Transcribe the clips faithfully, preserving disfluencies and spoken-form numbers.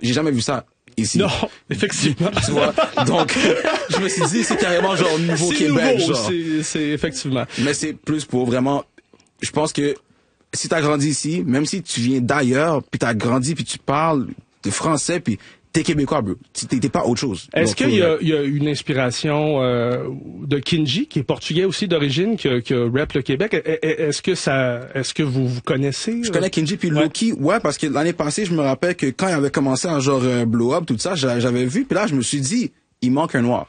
j'ai jamais vu ça ici. Non, effectivement. Tu vois? Donc, je me suis dit, c'est carrément genre nouveau c'est Québec, nouveau, genre. C'est, c'est effectivement. Mais c'est plus pour vraiment, je pense que si t'as grandi ici, même si tu viens d'ailleurs, puis t'as grandi, puis tu parles, t'es français, puis t'es québécois, bro. T'es, t'es pas autre chose. Est-ce Donc, qu'il y a, euh, il y a une inspiration euh, de Kinji, qui est portugais aussi d'origine, que, que rap le Québec? Est-ce que ça, est-ce que vous vous connaissez? Je connais Kinji puis ouais. Loki, ouais, parce que l'année passée, je me rappelle que quand il avait commencé à genre euh, blow up, tout ça, j'avais vu, puis là, je me suis dit, il manque un noir.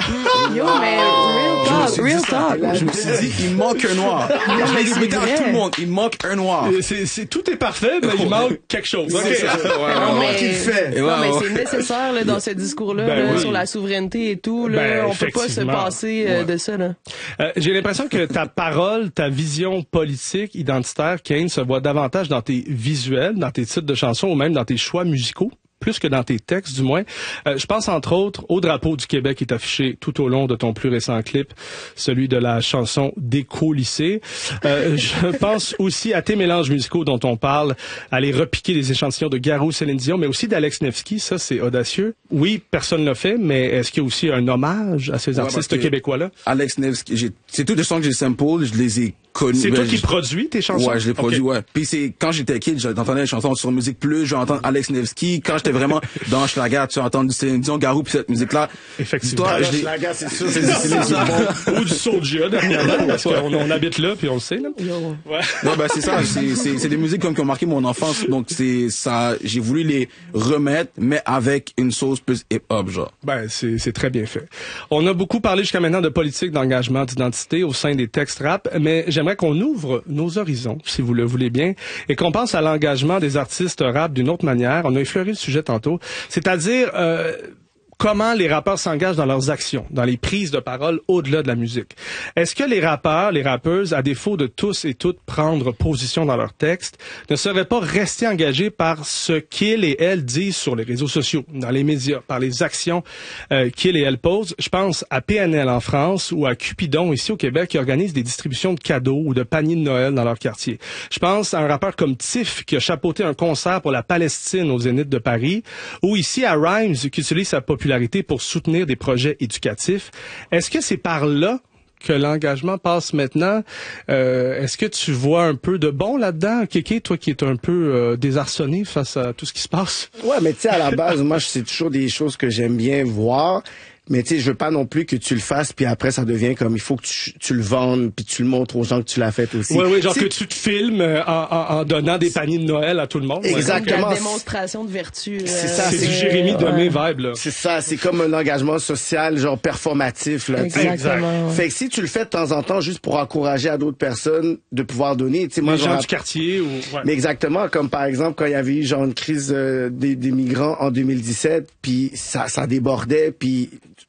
Yo, mais real talk, real talk. Je me suis dit, il manque un noir. Je l'ai expliqué à tout le monde, il manque un noir. C'est, c'est, tout est parfait, mais il manque quelque chose. Okay. Okay. Ouais, non, mais, qu'il fait. non, Ouais, mais ouais. c'est nécessaire là, dans ce discours-là, Ben là, oui. sur la souveraineté et tout. Là, Ben, on peut pas se effectivement. passer euh, Ouais. de ça. Là. Euh, j'ai l'impression que ta parole, ta vision politique, identitaire, Kane, se voit davantage dans tes visuels, dans tes titres de chansons ou même dans tes choix musicaux, plus que dans tes textes du moins. Euh, je pense entre autres au drapeau du Québec qui est affiché tout au long de ton plus récent clip, celui de la chanson Déco-lycée. Euh, je pense aussi à tes mélanges musicaux dont on parle, aller repiquer des échantillons de Garou, Céline Dion, mais aussi d'Alex Nevsky, ça c'est audacieux. Oui, personne l'a fait, mais est-ce qu'il y a aussi un hommage à ces Ouais, artistes parce que québécois-là? Alex Nevsky, j'ai, c'est tous des sons que j'ai sample, je les ai connus. C'est ben, toi qui je- produis tes chansons? Ouais, je l'ai produit, Ok. ouais. Puis c'est, quand j'étais kid, j'entendais les chansons sur Musique Plus, j'entends Alex Nevsky. Quand j'étais vraiment dans Schlager, tu entends du Céline Dion, Garou, puis cette musique-là. Effectivement. Dis-toi, je l'ai- La gars, c'est sûr. c'est, c'est, c'est ça. Ou du Soulja dernièrement, parce qu'on on habite là, puis on le sait. Là. Yo. Ouais. Non, ben, c'est ça. C'est, c'est, c'est des musiques comme qui ont marqué mon enfance. Donc, c'est ça, j'ai voulu les remettre, mais avec une sauce plus hip-hop, genre. Ben, c'est, c'est très bien fait. On a beaucoup parlé jusqu'à maintenant de politique, d'engagement, d'identité au sein des textes rap, mais j'aimerais qu'on ouvre nos horizons, si vous le voulez bien, et qu'on pense à l'engagement des artistes rap d'une autre manière. On a effleuré le sujet tantôt. C'est-à-dire, euh, comment les rappeurs s'engagent dans leurs actions, dans les prises de parole au-delà de la musique. Est-ce que les rappeurs, les rappeuses, à défaut de tous et toutes prendre position dans leurs textes, ne seraient pas restés engagés par ce qu'ils et elles disent sur les réseaux sociaux, dans les médias, par les actions euh, qu'ils et elles posent? Je pense à P N L en France ou à Cupidon ici au Québec qui organisent des distributions de cadeaux ou de paniers de Noël dans leur quartier. Je pense à un rappeur comme Tiff qui a chapeauté un concert pour la Palestine au Zénith de Paris, ou ici à Rhymes qui utilise sa popularité pour soutenir des projets éducatifs. Est-ce que c'est par là que l'engagement passe maintenant? Euh, est-ce que tu vois un peu de bon là-dedans? Kéké, toi qui es un peu euh, désarçonné face à tout ce qui se passe. Ouais, mais tu sais, à la base, moi, c'est toujours des choses que j'aime bien voir. Mais tu sais, je veux pas non plus que tu le fasses, puis après, ça devient comme, il faut que tu, tu le vendes, puis tu le montres aux gens que tu l'as fait aussi. Oui, oui, genre T'sais, que tu te filmes euh, en, en, en donnant des paniers de Noël à tout le monde. Exactement. La démonstration de vertu. euh, C'est ça, C'est c'est- du Jérémy de mes vibes, là. C'est ça, c'est comme un engagement social, genre performatif, là. tu sais. Exactement. Fait que si tu le fais de temps en temps juste pour encourager à d'autres personnes de pouvoir donner, tu sais, moi, Les je gens me du quartier ou... Ouais. Mais exactement, comme par exemple quand il y avait eu genre une crise euh, des, des migrants en deux mille dix-sept, puis ça, ça débordait, puis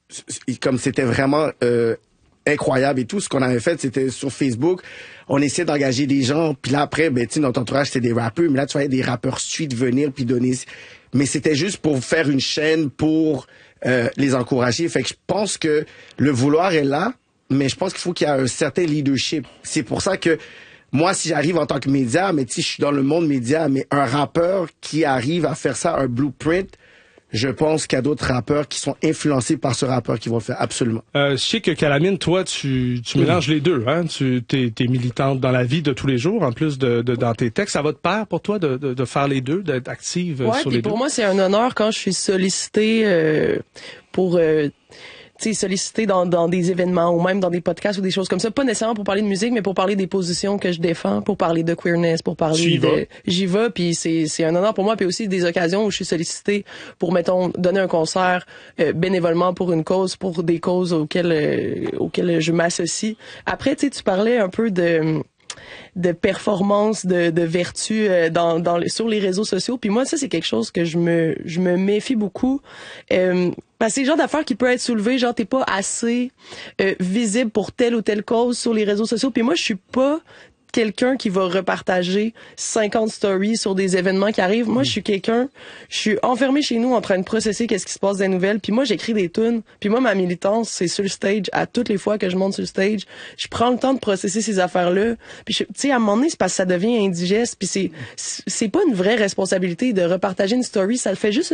comme c'était vraiment euh, incroyable et tout, ce qu'on avait fait, c'était sur Facebook, on essayait d'engager des gens, puis là après, ben tu sais, notre entourage c'était des rappeurs, mais là tu voyais des rappeurs street venir puis donner, mais c'était juste pour faire une chaîne pour euh, les encourager. Fait que je pense que le vouloir est là, mais je pense qu'il faut qu'il y ait un certain leadership. C'est pour ça que moi, si j'arrive en tant que média, mais tu sais, je suis dans le monde média, mais un rappeur qui arrive à faire ça, un blueprint, je pense qu'il y a d'autres rappeurs qui sont influencés par ce rappeur qui vont le faire, absolument. Euh, je sais que Calamine, toi, tu, tu mélanges les deux, hein. Tu t'es, t'es militante dans la vie de tous les jours, en plus de, de dans tes textes. Ça va de pair pour toi de, de, de faire les deux, d'être active euh, Ouais, sur puis les deux? pour moi, c'est un honneur quand je suis sollicitée euh, pour... Euh, tu sais, sollicité dans, dans des événements ou même dans des podcasts ou des choses comme ça. Pas nécessairement pour parler de musique, mais pour parler des positions que je défends, pour parler de queerness, pour Tu parler y vas. de... J'y vais, puis c'est, c'est un honneur pour moi. Puis aussi des occasions où je suis sollicitée pour, mettons, donner un concert euh, bénévolement pour une cause, pour des causes auxquelles, euh, auxquelles je m'associe. Après, tu sais, tu parlais un peu de... de performance, de, de vertu euh, dans, dans les, sur les réseaux sociaux. Puis moi, ça, c'est quelque chose que je me je me méfie beaucoup. Euh, parce que c'est le genre d'affaires qui peut être soulevé, genre t'es pas assez euh, visible pour telle ou telle cause sur les réseaux sociaux. Puis moi, je suis pas quelqu'un qui va repartager cinquante stories sur des événements qui arrivent. Moi, je suis quelqu'un, je suis enfermé chez nous en train de processer qu'est-ce qui se passe des nouvelles. Puis moi, j'écris des tunes. Puis moi, ma militance, c'est sur le stage. À toutes les fois que je monte sur le stage, je prends le temps de processer ces affaires-là. Puis tu sais, à un moment donné, c'est parce que ça devient indigeste. Puis c'est c'est pas une vraie responsabilité de repartager une story. Ça le fait juste